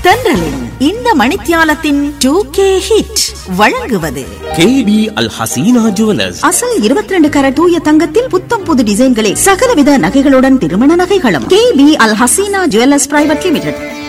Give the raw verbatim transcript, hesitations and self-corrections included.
தென்றலின் இந்த மணித்தியாலத்தின் two K hit வழங்குவது K P அல் Hasina jewellers. அசல் இருபத்தி ரெண்டு கரட் தூய தங்கத்தில் புத்தம் புது டிசைன்களில் சகலவித நகைகளுடன் திருமண நகைகளும். கே பி அல் ஹசீனா ஜுவல்லர்ஸ் பிரைவேட் லிமிடெட்.